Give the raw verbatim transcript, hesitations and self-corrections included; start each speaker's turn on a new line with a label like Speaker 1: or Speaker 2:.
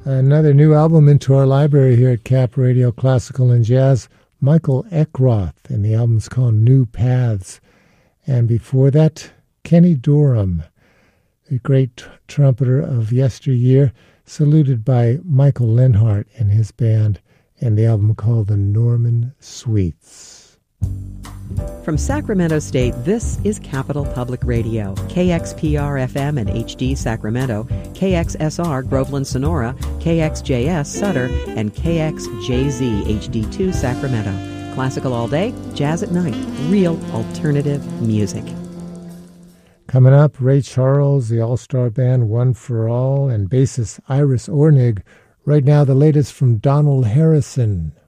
Speaker 1: Another new album into our library here at Cap Radio Classical and Jazz, Michael Eckroth, and the album's called New Paths. And before that, Kenny Dorham, the great tr- trumpeter of yesteryear, saluted by Michael Lenhart and his band, and the album called The Norman Suites.
Speaker 2: From Sacramento State, this is Capital Public Radio, K X P R F M and H D Sacramento, K X S R Groveland Sonora, K X J S Sutter, and K X J Z H D two Sacramento. Classical all day, jazz at night, real alternative music.
Speaker 1: Coming up, Ray Charles, the all-star band One for All, and bassist Iris Ornig. Right now, the latest from Donald Harrison.